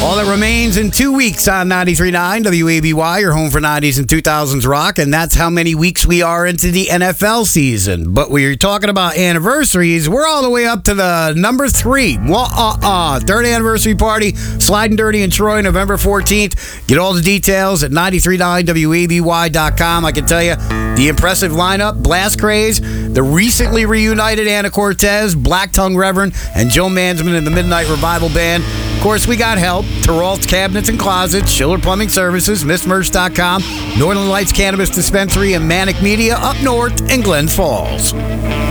All that remains in 2 weeks on 93.9 WABY, your home for 90s and 2000s rock, and that's how many weeks we are into the NFL season. But we're talking about anniversaries. We're all the way up to the number 3. Third anniversary party, Sliding Dirty in Troy, November 14th. Get all the details at 939WABY.com. I can tell you, the impressive lineup, Blast Craze, the recently reunited Anna Cortez, Black Tongue Reverend, and Joe Mansman in the Midnight Revival Band. Of course, we got help. Terrell's Cabinets and Closets, Schiller Plumbing Services, MissMerch.com, Northern Lights Cannabis Dispensary, and Manic Media up north in Glens Falls.